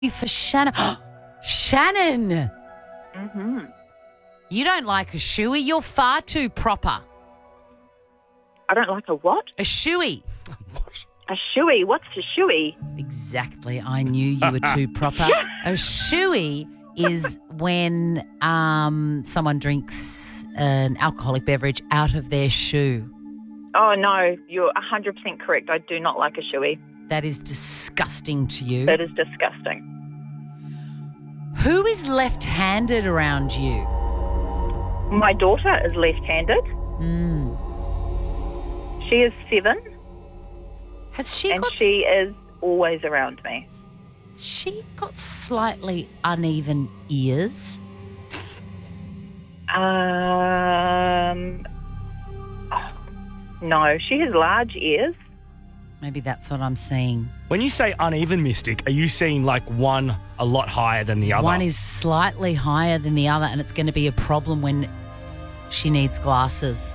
for Shannon. Shannon, Mm-hmm. you don't like a shoey. You're far too proper. I don't like a what? A shoey. A shoey. What's a shoey? Exactly. I knew you were too proper. A shoey is when someone drinks an alcoholic beverage out of their shoe. Oh, no. You're 100% correct. I do not like a shoey. That is disgusting to you. That is disgusting. Who is left-handed around you? My daughter is left-handed. Mm. She is 7, Has she and got she is always around me. slightly uneven ears? No, she has large ears. Maybe that's what I'm seeing. When you say uneven, Mystic, are you seeing like one a lot higher than the other? One is slightly higher than the other, and it's going to be a problem when she needs glasses.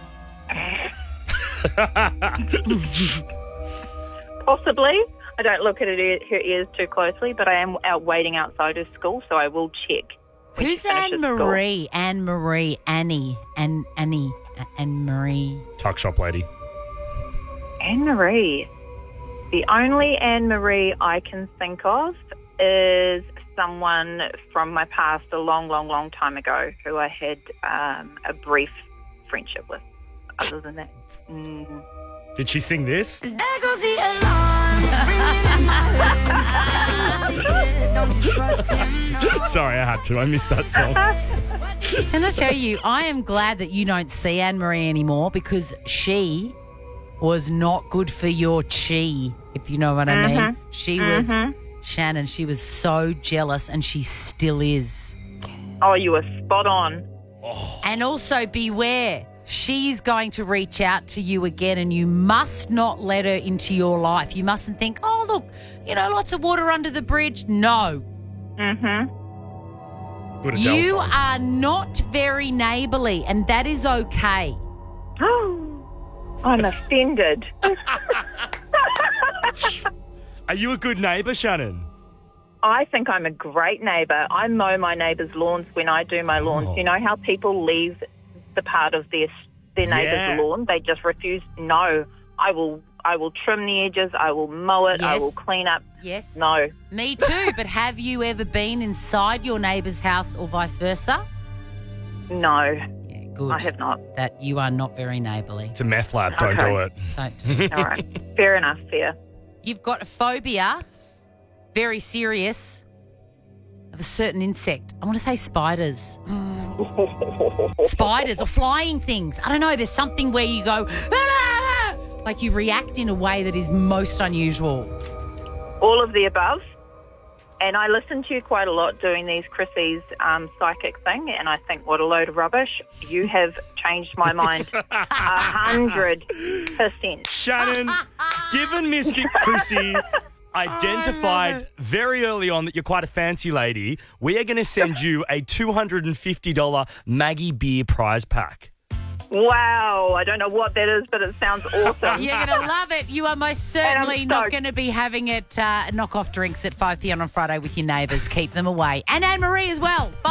Possibly. I don't look at her ears too closely, but I am out waiting outside her school, so I will check. when she Who's finishes Anne-Marie? Anne-Marie, Annie, Anne-Marie. Tuck shop lady. school. Anne-Marie. The only Anne-Marie I can think of is someone from my past a long, long, long time ago who I had a brief friendship with. Other than that, Did she sing this? There goes the alarm, ringing in my head. Somebody said, don't you trust him? No. Sorry, I had to. I missed that song. Can I tell you, I am glad that you don't see Anne-Marie anymore because she was not good for your chi, if you know what I mean. She was, Shannon, she was so jealous and she still is. Oh, you were spot on. And also beware, she's going to reach out to you again and you must not let her into your life. You mustn't think, oh, look, lots of water under the bridge. No. Good Adele You song. are not very neighbourly and that is okay. Oh, I'm offended. Are you a good neighbour, Shannon? I think I'm a great neighbour. I mow my neighbours' lawns when I do my lawns. Oh. You know how people leave the part of their neighbour's Yeah. lawn? They just refuse. No, I will trim the edges. I will mow it. I Yes. will clean up. Yes. No. Me too, but have you ever been inside your neighbour's house or vice versa? No, Yeah, good. I have not. That you are not very neighbourly. It's a meth lab. Don't Okay. do it. Don't do it. All right. Fair enough. Fair. You've got a phobia, very serious, of a certain insect. I want to say spiders. Spiders or flying things. I don't know. There's something where you go, "Ah!" like you react in a way that is most unusual. All of the above. And I listen to you quite a lot doing these Chrissy's psychic thing, and I think, what a load of rubbish. You have changed my mind 100%. Shannon, given Mystic Chrissy identified very early on that you're quite a fancy lady, we are going to send you a $250 Maggie Beer prize pack. Wow. I don't know what that is, but it sounds awesome. You're going to love it. You are most certainly I'm not stoked. going to be having it knock off drinks at 5 p.m. on Friday with your neighbours. Keep them away. And Anne-Marie as well.